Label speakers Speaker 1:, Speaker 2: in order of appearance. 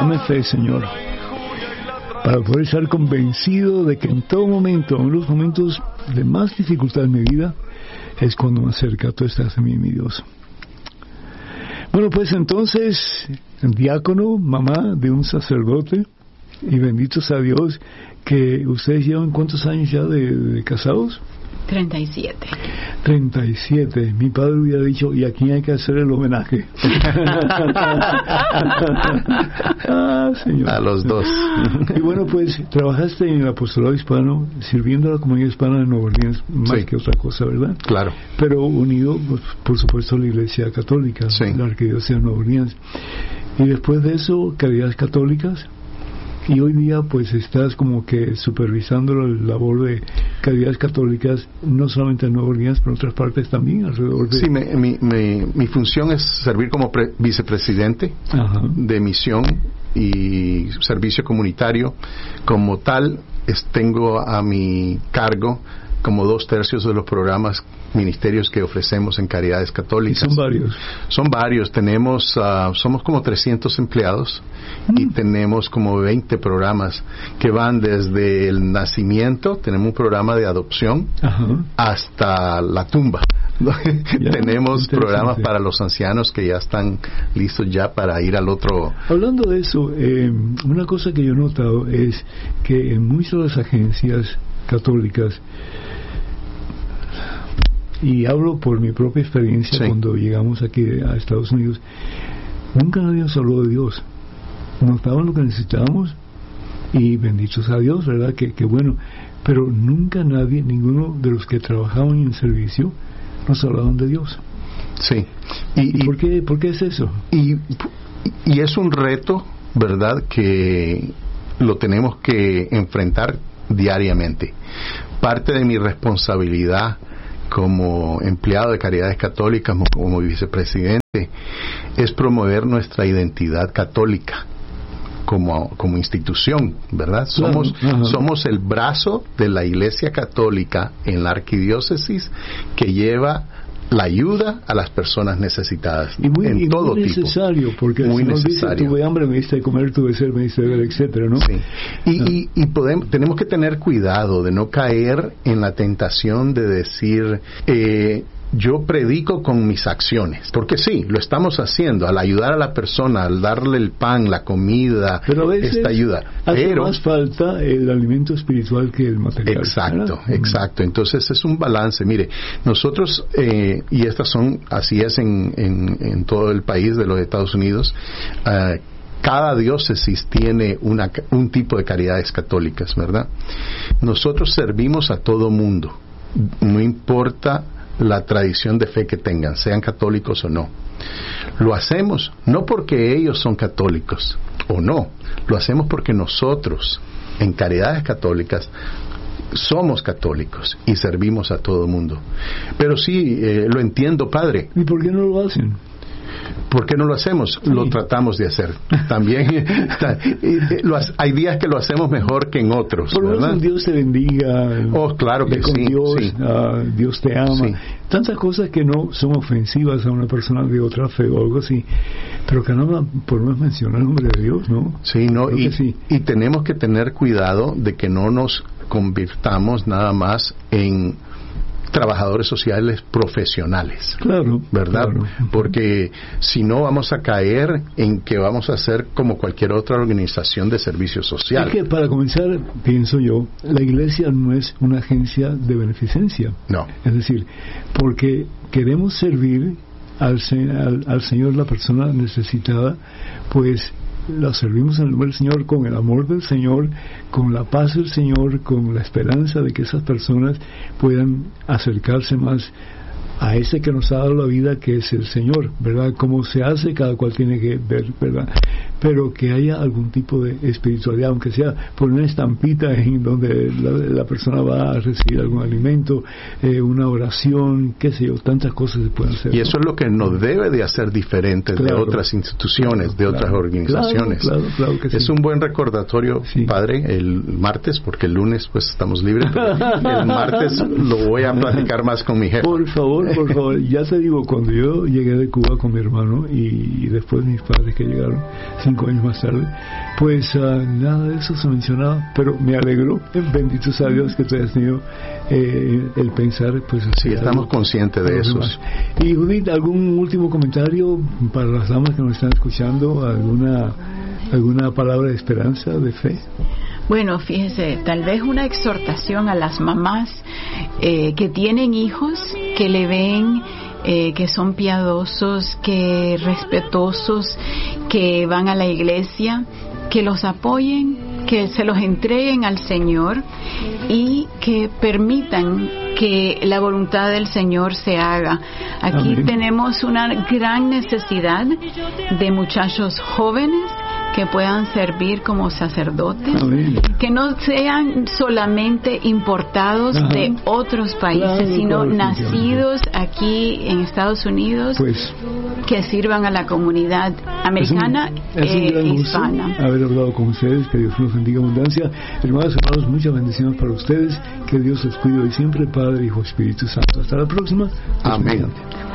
Speaker 1: Dame fe, Señor, para poder estar convencido de que en todo momento, en los momentos de más dificultad en mi vida, es cuando me acerca, tú estás en mí, mi Dios. Bueno, pues entonces, diácono, mamá de un sacerdote, y bendito sea Dios, que ustedes llevan ¿cuántos años ya de casados?
Speaker 2: 37.
Speaker 1: 37. Mi padre hubiera dicho, y aquí hay que hacer el homenaje. Señor.
Speaker 3: A los dos.
Speaker 1: Y bueno, pues trabajaste en el apostolado hispano, sirviendo a la comunidad hispana de Nueva Orleans, más que otra cosa, ¿verdad?
Speaker 3: Claro.
Speaker 1: Pero unido, pues, por supuesto, a la Iglesia Católica, la Arquidiócesis de Nueva Orleans. Y después de eso, Caridades Católicas. Y hoy día pues estás como que supervisando la labor de Caridades Católicas, no solamente en Nueva Orleans, pero en otras partes también alrededor de...
Speaker 3: Sí, mi función es servir como vicepresidente de misión y servicio comunitario. Como tal, tengo a mi cargo como 2/3 de los programas, ministerios que ofrecemos en Caridades Católicas.
Speaker 1: ¿Y son varios?
Speaker 3: Son varios. Tenemos, somos como 300 empleados y tenemos como 20 programas que van desde el nacimiento, tenemos un programa de adopción, hasta la tumba. Tenemos programas para los ancianos que ya están listos ya para ir al otro.
Speaker 1: Hablando de eso, una cosa que yo he notado es que en muchas de las agencias católicas, y hablo por mi propia experiencia cuando llegamos aquí a Estados Unidos, nunca nadie nos habló de Dios. Nos daban lo que necesitábamos y benditos a Dios, ¿verdad? Que bueno, pero nunca nadie, ninguno de los que trabajaban en el servicio, nos hablaban de Dios.
Speaker 3: Sí.
Speaker 1: ¿Y por qué es eso?
Speaker 3: Y es un reto, ¿verdad?, que lo tenemos que enfrentar diariamente. Parte de mi responsabilidad como empleado de Caridades Católicas, como vicepresidente, es promover nuestra identidad católica como institución, ¿verdad? Somos el brazo de la Iglesia Católica en la arquidiócesis que lleva la ayuda a las personas necesitadas en todo tipo.
Speaker 1: Necesario, porque
Speaker 3: muy
Speaker 1: si nos
Speaker 3: necesario.
Speaker 1: Dice, tuve hambre, me diste de comer, tuve sed, me diste de beber, etcétera, ¿no?
Speaker 3: Sí. Tenemos que tener cuidado de no caer en la tentación de decir yo predico con mis acciones, porque sí, lo estamos haciendo al ayudar a la persona, al darle el pan, la comida,
Speaker 1: pero a veces
Speaker 3: esta ayuda.
Speaker 1: Hace más falta el alimento espiritual que el material.
Speaker 3: Exacto. Entonces es un balance. Mire, nosotros, y estas son, así es en todo el país de los Estados Unidos, cada diócesis tiene un tipo de caridades católicas, ¿verdad? Nosotros servimos a todo mundo, no importa la tradición de fe que tengan, sean católicos o no. Lo hacemos no porque ellos son católicos o no, lo hacemos porque nosotros en Caridades Católicas somos católicos y servimos a todo mundo. Pero sí, lo entiendo, padre.
Speaker 1: ¿Y por qué no lo hacen?
Speaker 3: ¿Por qué no lo hacemos? Sí. Lo tratamos de hacer. También hay días que lo hacemos mejor que en otros,
Speaker 1: por
Speaker 3: ¿verdad?
Speaker 1: Dios te bendiga.
Speaker 3: Oh, claro que
Speaker 1: con
Speaker 3: sí.
Speaker 1: Dios,
Speaker 3: sí.
Speaker 1: Dios te ama. Sí. Tantas cosas que no son ofensivas a una persona de otra fe o algo así. Pero que no podemos mencionar el nombre de Dios, ¿no?
Speaker 3: Sí, no. Y tenemos que tener cuidado de que no nos convirtamos nada más en trabajadores sociales profesionales, ¿verdad?
Speaker 1: Claro.
Speaker 3: Porque si no vamos a caer en que vamos a ser como cualquier otra organización de servicio social.
Speaker 1: Es que para comenzar, pienso yo, la iglesia no es una agencia de beneficencia.
Speaker 3: No.
Speaker 1: Es decir, porque queremos servir al Señor, la persona necesitada, pues la servimos en el nombre del Señor, con el amor del Señor, con la paz del Señor, con la esperanza de que esas personas puedan acercarse más a ese que nos ha dado la vida, que es el Señor, ¿verdad? Cómo se hace, cada cual tiene que ver, ¿verdad? Pero que haya algún tipo de espiritualidad, aunque sea por una estampita en donde la persona va a recibir algún alimento, una oración, qué sé yo, tantas cosas se pueden hacer.
Speaker 3: Y eso es lo que nos debe de hacer diferentes de otras instituciones, de otras organizaciones.
Speaker 1: Claro que sí.
Speaker 3: Es un buen recordatorio, padre, el martes, porque el lunes pues estamos libres, pero el martes lo voy a platicar más con mi jefe.
Speaker 1: Por favor, Por favor, ya te digo, cuando yo llegué de Cuba con mi hermano y después mis padres que llegaron 5 años más tarde, pues nada de eso se mencionaba, pero me alegró, bendito sea Dios que tú hayas tenido el pensar, pues
Speaker 3: sí, estamos conscientes de eso.
Speaker 1: Y Judith, ¿algún último comentario para las damas que nos están escuchando? ¿Alguna palabra de esperanza, de fe?
Speaker 2: Bueno, fíjese, tal vez una exhortación a las mamás que tienen hijos, que le ven, que son piadosos, que respetuosos, que van a la iglesia, que los apoyen, que se los entreguen al Señor y que permitan que la voluntad del Señor se haga. Aquí Amén. Tenemos una gran necesidad de muchachos jóvenes que puedan servir como sacerdotes, Amén. Que no sean solamente importados Ajá. de otros países, sino nacidos aquí en Estados Unidos, pues, que sirvan a la comunidad americana e hispana.
Speaker 1: Haber hablado con ustedes, que Dios los bendiga en abundancia. Hermanos, muchas bendiciones para ustedes, que Dios les cuide hoy siempre, Padre, Hijo, Espíritu Santo. Hasta la próxima.
Speaker 3: Amén.